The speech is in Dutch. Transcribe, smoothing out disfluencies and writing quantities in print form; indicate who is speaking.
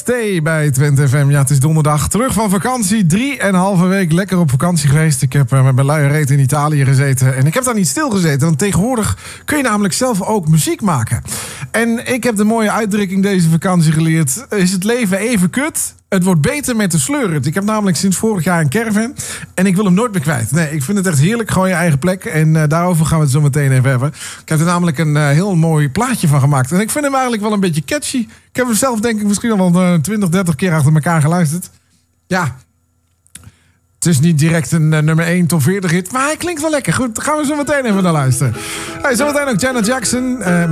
Speaker 1: Stay bij Twente FM. Ja, het is donderdag. Terug van vakantie. 3,5 week lekker op vakantie geweest. Ik heb met mijn luie reet in Italië gezeten. En ik heb daar niet stilgezeten. Want tegenwoordig kun je namelijk zelf ook muziek maken. En ik heb de mooie uitdrukking deze vakantie geleerd. Is het leven even kut? Het wordt beter met de sleuret. Ik heb namelijk sinds vorig jaar een caravan. En ik wil hem nooit meer kwijt. Nee, ik vind het echt heerlijk. Gewoon je eigen plek. En daarover gaan we het zo meteen even hebben. Ik heb er namelijk een heel mooi plaatje van gemaakt. En ik vind hem eigenlijk wel een beetje catchy. Ik heb hem zelf denk ik misschien al wel 20, 30 keer achter elkaar geluisterd. Ja. Het is niet direct een nummer 1 top 40 hit. Maar hij klinkt wel lekker. Goed, gaan we zo meteen even naar luisteren. Hey, zometeen ook Janet Jackson.